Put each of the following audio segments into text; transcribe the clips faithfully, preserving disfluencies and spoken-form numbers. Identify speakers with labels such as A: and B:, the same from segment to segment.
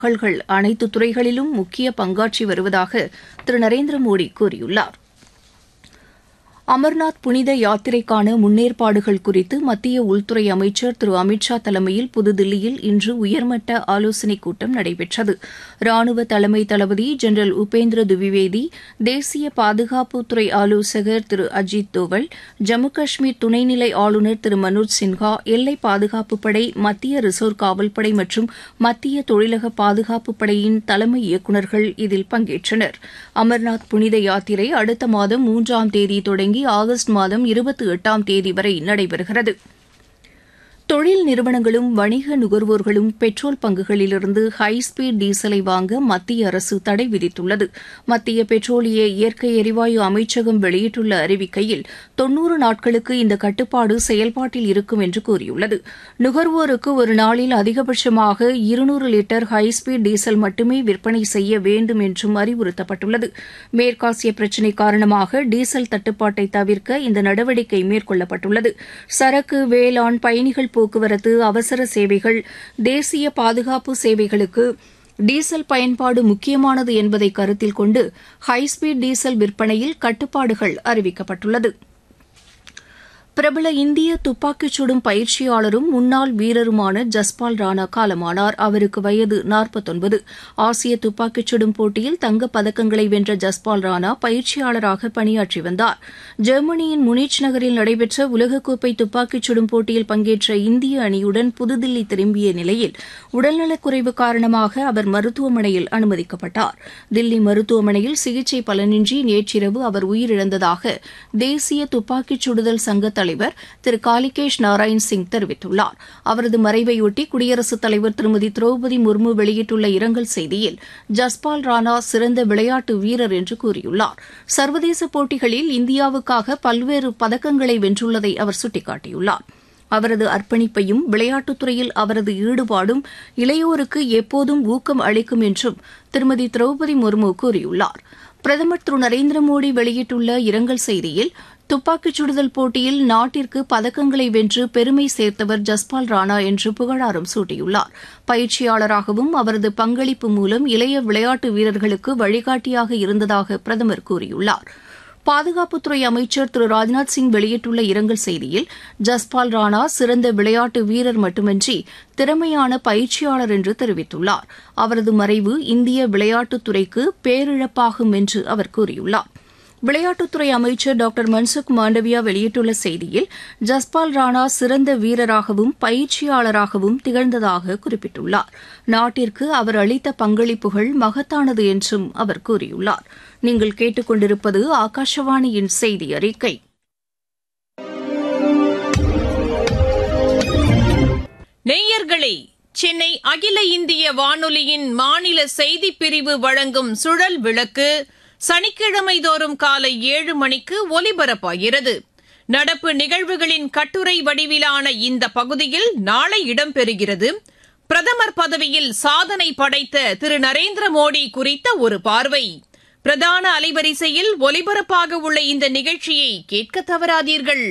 A: மக்கள்கள் அனைத்து துறைகளிலும் முக்கிய பங்காற்றி வருவதாக திரு நரேந்திர மோடி கூறியுள்ளார். அமர்நாத் புனித யாத்திரைக்கான முன்னேற்பாடுகள் குறித்து மத்திய உள்துறை அமைச்சர் திரு அமித் ஷா தலைமையில் புதுதில்லியில் இன்று உயர்மட்ட ஆலோசனைக் கூட்டம் நடைபெற்றது. ராணுவ தலைமை தளபதி ஜெனரல் உபேந்திர துவிவேதி, தேசிய பாதுகாப்புத்துறை ஆலோசகர் திரு அஜித் தோவல், ஜம்மு காஷ்மீர் துணைநிலை ஆளுநர் திரு மனோஜ் சின்ஹா, எல்லை பாதுகாப்புப் படை, மத்திய ரிசர்வ் காவல்படை மற்றும் மத்திய தொழிலக பாதுகாப்புப் படையின் தலைமை இயக்குநர்கள் இதில் பங்கேற்றனர். அமர்நாத் புனித யாத்திரை அடுத்த மாதம் மூன்றாம் தேதி தொடங்கி ஆகஸ்ட் மாதம் இருபத்தி எட்டாம் தேதி வரை நடைபெறுகிறது. தொழில் நிறுவனங்களும் வணிக நுகர்வோர்களும் பெட்ரோல் பங்குகளிலிருந்து ஹைஸ்பீட் டீசலை வாங்க மத்திய அரசு தடை விதித்துள்ளது. மத்திய பெட்ரோலிய இயற்கை எரிவாயு அமைச்சகம் வெளியிட்டுள்ள அறிவிக்கையில் தொன்னூறு நாட்களுக்கு இந்த கட்டுப்பாடு செயல்பாட்டில் இருக்கும் என்று கூறியுள்ளது. நுகர்வோருக்கு ஒரு நாளில் அதிகபட்சமாக இருநூறு லிட்டர் ஹைஸ்பீட் டீசல் மட்டுமே விற்பனை செய்ய வேண்டும் என்றும் அறிவுறுத்தப்பட்டுள்ளது. மேற்காசிய பிரச்சினை காரணமாக டீசல் தட்டுப்பாட்டை தவிர்க்க இந்த நடவடிக்கை மேற்கொள்ளப்பட்டுள்ளது. சரக்கு, வேளாண், பயணிகள் போக்குவரத்து, அவசர சேவைகள், தேசிய பாதுகாப்பு சேவைகளுக்கு டீசல் பயன்பாடு முக்கியமானது என்பதை கருத்தில் கொண்டு ஹைஸ்பீட் டீசல் விற்பனையில் கட்டுப்பாடுகள் அறிவிக்கப்பட்டுள்ளது. பிரபல இந்திய துப்பாக்கிச் சுடும் பயிற்சியாளரும் முன்னாள் வீரருமான ஜஸ்பால் ராணா காலமானார். அவருக்கு வயது நாற்பத்தொன்பது. ஆசிய துப்பாக்கிச் சுடும் போட்டியில் தங்கப் பதக்கங்களை வென்ற ஜஸ்பால் ராணா பயிற்சியாளராக பணியாற்றி வந்தார். ஜெர்மனியின் முனிச் நகரில் நடைபெற்ற உலகக்கோப்பை துப்பாக்கிச் சுடும் போட்டியில் பங்கேற்ற இந்திய அணியுடன் புதுதில்லி திரும்பிய நிலையில் உடல்நலக்குறைவு காரணமாக அவர் மருத்துவமனையில் அனுமதிக்கப்பட்டார். தில்லி மருத்துவமனையில் சிகிச்சை பலனின்றி நேற்றிரவு அவர் உயிரிழந்ததாக தேசிய துப்பாக்கிச் சுடுதல் சங்க தலைவர் திரு காலிகேஷ் நாராயண் சிங் தெரிவித்துள்ளார். அவரது மறைவையொட்டி குடியரசுத் தலைவர் திருமதி திரௌபதி முர்மு வெளியிட்டுள்ள இரங்கல் செய்தியில் ஜஸ்பால் ராணா சிறந்த விளையாட்டு வீரர் என்று கூறியுள்ளார். சர்வதேச போட்டிகளில் இந்தியாவுக்காக பல்வேறு பதக்கங்களை வென்றுள்ளதை அவர் சுட்டிக்காட்டியுள்ளார். அவரது அர்ப்பணிப்பையும் விளையாட்டுத்துறையில் அவரது ஈடுபாடும் இளையோருக்கு எப்போதும் ஊக்கம் அளிக்கும் என்றும் திருமதி திரௌபதி முர்மு கூறியுள்ளார். பிரதமர் திரு நரேந்திர மோடி வெளியிட்டுள்ள இரங்கல் செய்தியில் துப்பாக்கிச் சுடுதல் போட்டியில் நாட்டிற்கு பதக்கங்களை வென்று பெருமை சேர்த்தவர் ஜஸ்பால் ராணா என்று புகழாரம் சூட்டியுள்ளார். பயிற்சியாளராகவும் அவரது பங்களிப்பு மூலம் இளைய விளையாட்டு வீரர்களுக்கு வழிகாட்டியாக இருந்ததாக பிரதமர் கூறியுள்ளார். பாதுகாப்புத்துறை அமைச்சர் திரு ராஜ்நாத் சிங் வெளியிட்டுள்ள இரங்கல் செய்தியில் ஜஸ்பால் ராணா சிறந்த விளையாட்டு வீரர் மட்டுமின்றி திறமையான பயிற்சியாளர் என்று தெரிவித்துள்ளார். அவரது மறைவு இந்திய விளையாட்டுத்துறைக்கு பேரிழப்பாகும் என்று அவர் கூறியுள்ளார். விளையாட்டுத்துறை அமைச்சர் டாக்டர் மன்சுக் மாண்டவியா வெளியிட்டுள்ள செய்தியில் ஜஸ்பால் ராணா சிறந்த வீரராகவும் பயிற்சியாளராகவும் திகழ்ந்ததாக குறிப்பிட்டுள்ளார். நாட்டிற்கு அவர் அளித்த பங்களிப்புகள் மகத்தானது என்றும் அவர் கூறியுள்ளார். நீங்கள் கேட்டுக்கொண்டிருப்பது ஆகாஷவாணியின் செய்தி அறிக்கை.
B: நேயர்களே, சென்னை அகில இந்திய வானொலியின் மாநில செய்திப் பிரிவு வழங்கும் சுழல் விளக்கு சனிக்கிழமை தோறும் காலை ஏழு மணிக்கு ஒலிபரப்பாகிறது. நடப்பு நிகழ்வுகளின் கட்டுரை வடிவிலான இந்த பகுதியில் நாளை இடம்பெறுகிறது. பிரதமர் பதவியில் சாதனை படைத்த திரு நரேந்திர மோடி குறித்த ஒரு பார்வை. பிரதான அலைவரிசையில் ஒலிபரப்பாக உள்ள இந்த நிகழ்ச்சியை கேட்க தவறாதீர்கள்.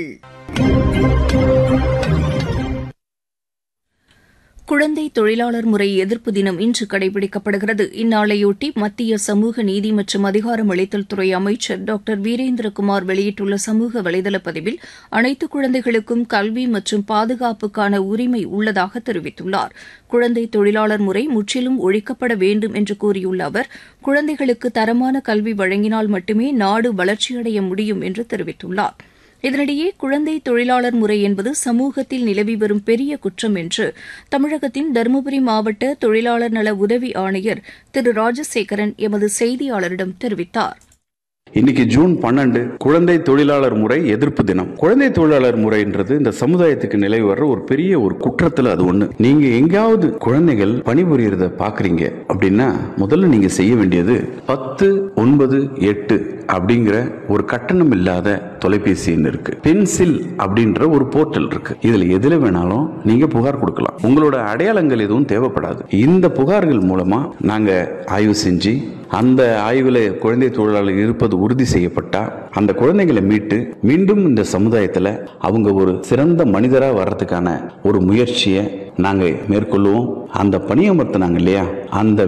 A: குழந்தை தொழிலாளர் முறை எதிர்ப்பு தினம் இன்று கடைபிடிக்கப்படுகிறது. இந்நாளையொட்டி மத்திய சமூக நீதி மற்றும் அதிகாரமளித்தல் துறை அமைச்சர் டாக்டர் வீரேந்திரகுமார் வெளியிட்டுள்ள சமூக வலைதள பதிவில் அனைத்து குழந்தைகளுக்கும் கல்வி மற்றும் பாதுகாப்புக்கான உரிமை உள்ளதாக தெரிவித்துள்ளார். குழந்தை தொழிலாளர் முறை முற்றிலும் ஒழிக்கப்பட வேண்டும் என்று கூறியுள்ள அவர் குழந்தைகளுக்கு தரமான கல்வி வழங்கினால் மட்டுமே நாடு வளர்ச்சியடைய முடியும் என்று தெரிவித்துள்ளார். இதனிடையே குழந்தை தொழிலாளர் முறை என்பது சமூகத்தில் நிலவி வரும் பெரிய குற்றம் என்று தமிழகத்தின் தருமபுரி மாவட்ட தொழிலாளர் நல உதவி ஆணையர் திரு ராஜசேகரன் எமது செய்தியாளரிடம் தெரிவித்தார்.
C: இன்னைக்கு ஜூன் பன்னெண்டு குழந்தை தொழிலாளர் முறை எதிர்ப்பு தினம். குழந்தை தொழிலாளர் முறைன்றது இந்த சமுதாயத்துக்கு நிலவி வர்ற ஒரு பெரிய ஒரு குற்றத்துல அது ஒண்ணு. நீங்க எங்கேயாவது குழந்தைகள் பணிபுரியறத பாக்குறீங்க அப்படின்னா முதல்ல நீங்க செய்ய வேண்டியது பத்து ஒன்பது எட்டு அப்படிங்கிற ஒரு கட்டணம் இல்லாத தொலைபேசி எண் இருக்கு. பென்சில் அப்படின்ற ஒரு போர்ட்டல் இருக்கு. இதுல எதுல வேணாலும் நீங்க புகார் கொடுக்கலாம். உங்களோட அடையாளங்கள் எதுவும் தேவைப்படாது. இந்த புகார்கள் மூலமா நாங்க ஆய்வு செஞ்சு அந்த ஆய்வுல குழந்தை தொழிலாளர்கள் இருப்பது உறுதி செய்யப்பட்டா அந்த குழந்தைகளை மீட்டு மீண்டும் இந்த சமுதாயத்துல அவங்க ஒரு சிறந்த மனிதரா வர்றதுக்கான ஒரு முயற்சியை நாங்க மேற்கொள்வோம். அந்த பணியமர்த்தினாங்க இல்லையா, அந்த